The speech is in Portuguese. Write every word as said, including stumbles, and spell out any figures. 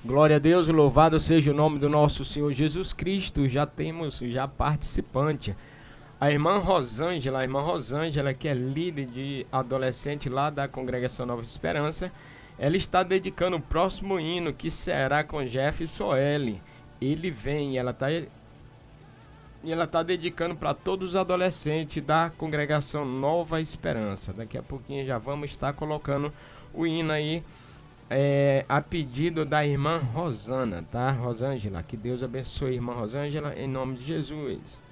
Glória a Deus, louvado seja o nome do nosso Senhor Jesus Cristo. Já temos já participante. A irmã Rosângela, a irmã Rosângela, que é líder de adolescente lá da Congregação Nova Esperança, ela está dedicando o próximo hino, que será com Jefferson L. Ele vem, ela está e ela está dedicando para todos os adolescentes da Congregação Nova Esperança. Daqui a pouquinho já vamos estar colocando o hino aí, é, a pedido da irmã Rosana, tá? Rosângela, que Deus abençoe, irmã Rosângela, em nome de Jesus.